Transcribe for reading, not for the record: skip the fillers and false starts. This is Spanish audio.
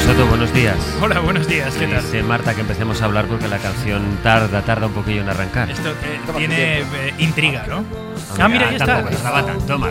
Soto, buenos días. Hola, buenos días, ¿qué tal? Dice Marta que empecemos a hablar porque la canción tarda un poquillo en arrancar. Esto tiene intriga, ¿no? Mira, ya está. Tampoco, toma.